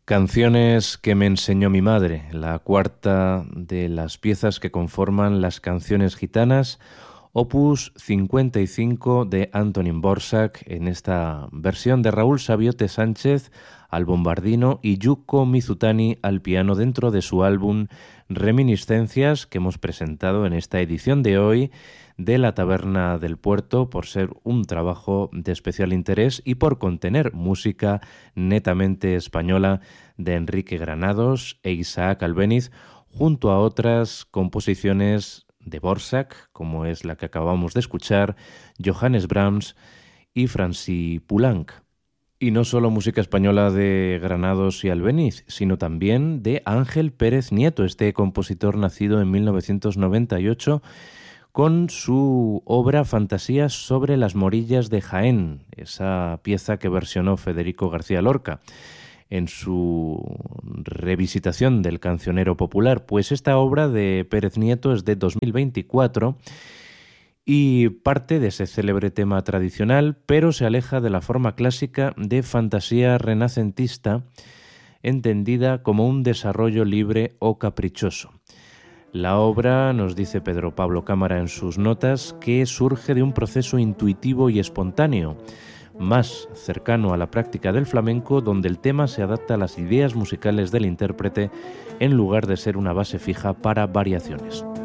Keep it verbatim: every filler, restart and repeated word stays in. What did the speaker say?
Canciones que me enseñó mi madre, la cuarta de las piezas que conforman las canciones gitanas, opus cincuenta y cinco de Antonín Dvořák, en esta versión de Raúl Sabiote Sánchez al bombardino y Yuko Mizutani al piano dentro de su álbum Reminiscencias, que hemos presentado en esta edición de hoy de La Taberna del Puerto, por ser un trabajo de especial interés y por contener música netamente española de Enrique Granados e Isaac Albéniz, junto a otras composiciones de Dvořák, como es la que acabamos de escuchar, Johannes Brahms y Francis Poulenc. Y no solo música española de Granados y Albéniz, sino también de Ángel Pérez Nieto, este compositor nacido en mil novecientos noventa y ocho, con su obra Fantasías sobre las Morillas de Jaén, esa pieza que versionó Federico García Lorca en su revisitación del cancionero popular. Pues esta obra de Pérez Nieto es de dos mil veinticuatro y parte de ese célebre tema tradicional, pero se aleja de la forma clásica de fantasía renacentista, entendida como un desarrollo libre o caprichoso. La obra, nos dice Pedro Pablo Cámara en sus notas, que surge de un proceso intuitivo y espontáneo, más cercano a la práctica del flamenco, donde el tema se adapta a las ideas musicales del intérprete en lugar de ser una base fija para variaciones.